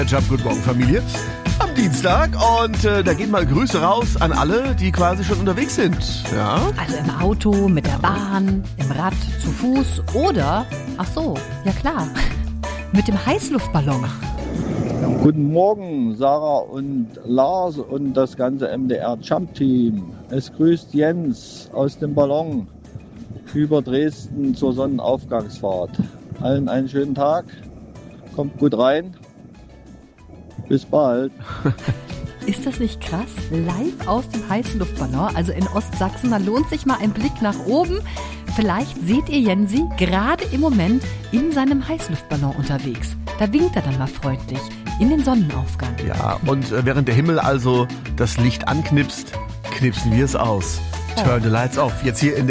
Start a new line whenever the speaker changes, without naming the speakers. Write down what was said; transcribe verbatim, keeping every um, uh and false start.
Jump, guten Morgen Familie. Am Dienstag und äh, da gehen mal Grüße raus an alle, die quasi schon unterwegs sind. Ja?
Also im Auto, mit der Bahn, im Rad, zu Fuß oder, ach so, ja klar, mit dem Heißluftballon.
Guten Morgen, Sarah und Lars und das ganze M D R Jump Team. Es grüßt Jens aus dem Ballon über Dresden zur Sonnenaufgangsfahrt. Allen einen schönen Tag, kommt gut rein, bis bald.
Ist das nicht krass? Live aus dem Heißluftballon, also in Ostsachsen, da lohnt sich mal ein Blick nach oben. Vielleicht seht ihr Jensi gerade im Moment in seinem Heißluftballon unterwegs. Da winkt er dann mal freundlich in den Sonnenaufgang.
Ja, und äh, während der Himmel also das Licht anknipst, knipsen wir es aus. Turn the lights off. Jetzt hier in der